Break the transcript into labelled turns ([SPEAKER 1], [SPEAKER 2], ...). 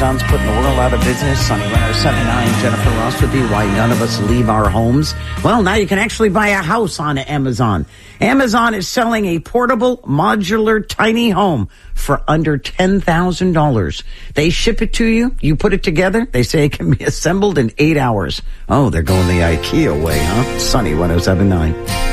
[SPEAKER 1] Amazon's putting the world out of business. Sunny 107.9, Jennifer Ross with you. Why none of us leave our homes. Well, now you can actually buy a house on Amazon. Amazon is selling a portable, modular, tiny home for under $10,000. They ship it to you. You put it together. They say it can be assembled in 8 hours. Oh, they're going the IKEA way, huh? Sunny 107.9.